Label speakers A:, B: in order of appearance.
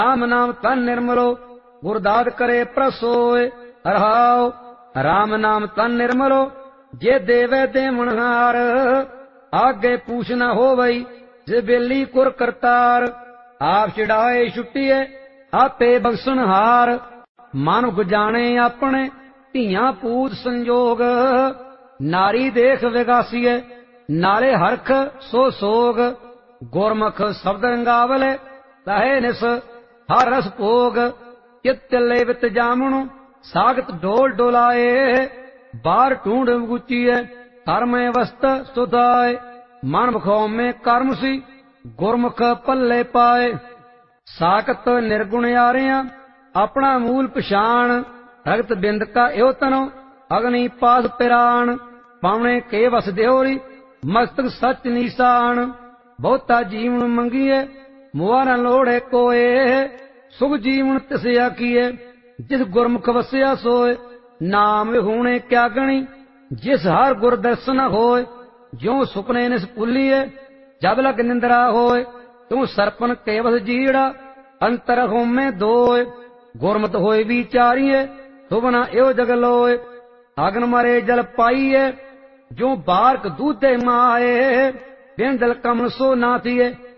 A: राम नाम तन निर्मलो गुरदाद करे प्रसोय। रहाओ राम नाम तन निर्मलो जे देवे देवनहार। आगे पूछ न होवई जे बेली कुर करतार। आप चिड़ाए छुट्टिए आपे बख्शनहार। मानुख जाने अपने धियां पूत संजोग। नारी देख विगासीए नाले हरख सो सोग। गुरमुख शब्द रंगावले ताहे निस हर रस भोग। चित ले वित जामणु सागत डोल डोलाए। बार ढूंढ गुचिए कर्म वस्त सुधाए। मन मुखों में कर्म सी गुरमुख पल्ले पाए। साकत निर्गुण यारियां अपना मूल पछाण। रगत बिंद का यो तनो अग्नि पास पिराण। पावने के वस देहोरी मस्तक सच निशान। बहुता जीवन मंगिए मुआ न लोड़े कोए। सुख जीवन तिस आखिए जिस गुरमुख वसिया सोए। नाम विहूणे क्या गणी जिस हर गुर दर्शन होए। ज्यों सुपने निस भुलिए जब लग निंद्रा होए। त्यों सरपन केवस जीड़ा अंतर होमे दोए। गुरमत होए विचारिए सुबना एव जग लोए। अगन मरे जल पाइए जो बारक दूधे माए। बिन दल कमल सो नाथिए